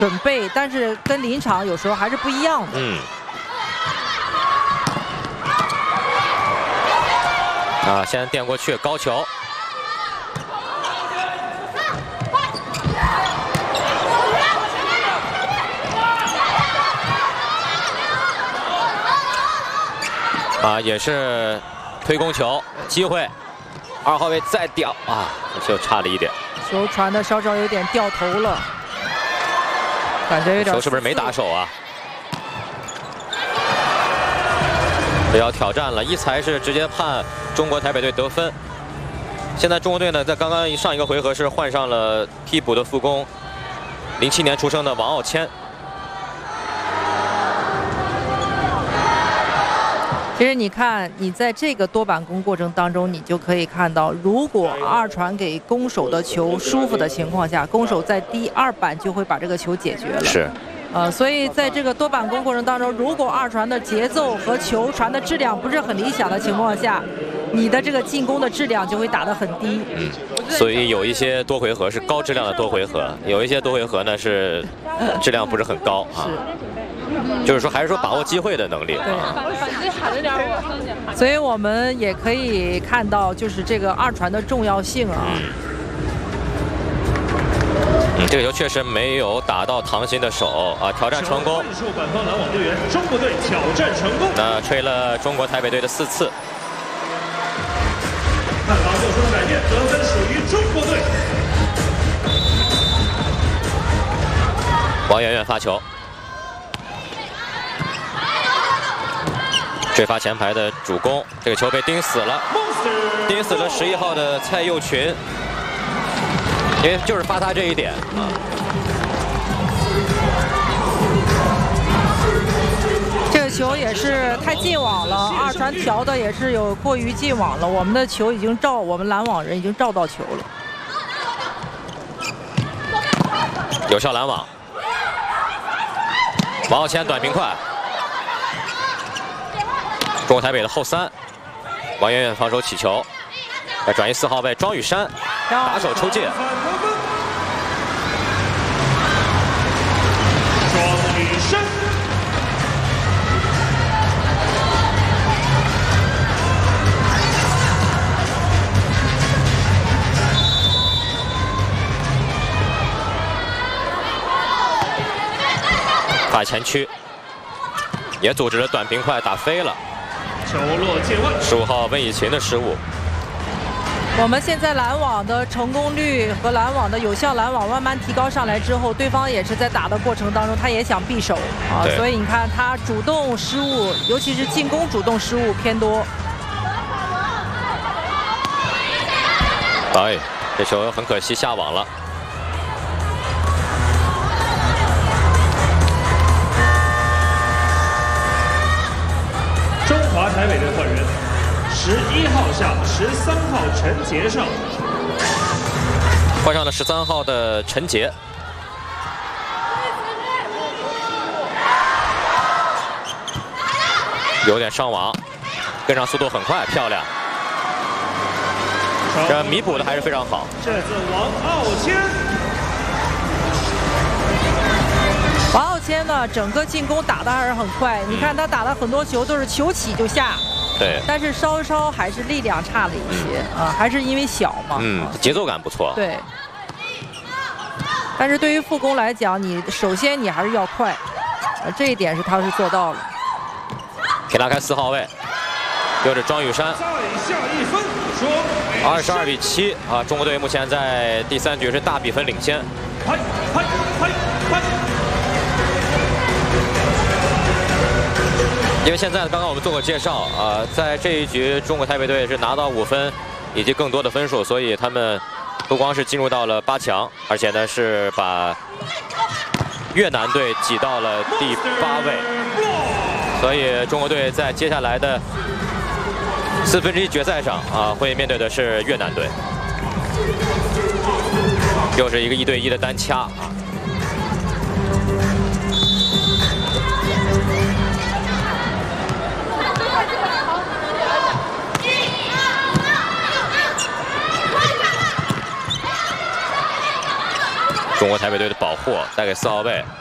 准备，但是跟临场有时候还是不一样的。 先垫过去，高球。也是推攻球机会，2号位再吊就差了一点。 球传的稍稍有点掉头了，感觉有点。 球是不是没打手啊？这要挑战了，一裁是直接判中国台北队得分。现在中国队呢，在刚刚上一个回合是换上了替补的副攻，07年出生的王傲谦。 其实你看，你在这个多板攻过程当中，你就可以看到，如果2传给攻手的球舒服的情况下，攻手在第2板就会把这个球解决了。 是。 所以在这个多板攻过程当中，如果2传的节奏和球传的质量不是很理想的情况下，你的这个进攻的质量就会打得很低。 所以有一些多回合是高质量的多回合，有一些多回合呢是质量不是很高就是说还是说把握机会的能力。 所以我们也可以看到，就是这个2传的重要性这个球确实没有打到唐鑫的手挑战成功。 受本方拦网队员中国队挑战成功。 那吹了中国台北队的4次。 看法做出改变，得分属于中国队。 王媛媛发球，追发前排的主攻，这个球被盯死了，盯死了11号的蔡佑群。因为就是发他这一点这个球也是太近网了，2传调的也是有过于近网了。我们的球已经照，我们拦网人已经照到球了， 有效拦网。王傲谦短平快，中国台北的后3，王媛媛防守起球，再转移4号位庄宇珊。打手抽界， 庄宇珊， 发前区也组织了短平快打飞了， 球落界外。 15号温以勤的失误。 我们现在拦网的成功率和拦网的有效拦网慢慢提高上来之后，对方也是在打的过程当中，他也想避守所以你看他主动失误，尤其是进攻主动失误偏多。 这球很可惜下网了。 中华台北队换人。11号下13号陈杰上， 换上了13号的陈杰。有点上网，跟上速度很快，漂亮。这弥补的还是非常好。 这次王傲谦。 王傲谦呢，整个进攻打的还是很快，你看他打了很多球都是球起就下。 对， 但是稍稍还是力量差了一些还是因为小嘛。 节奏感不错。 对，但是对于副攻来讲，你首先你还是要快，这一点是他是做到了。 可以拉开4号位，又是庄宇珊。 再下一分 ，22比7中国队目前在第3局是大比分领先。 拍。 因为现在刚刚我们做过介绍在这一局中国台北队是拿到5分以及更多的分数，所以他们不光是进入到了8强，而且呢是把越南队挤到了第8位，所以中国队在接下来的1/4决赛上会面对的是越南队，又是一个1对1的单掐中国国台北队的保护，带给4号位，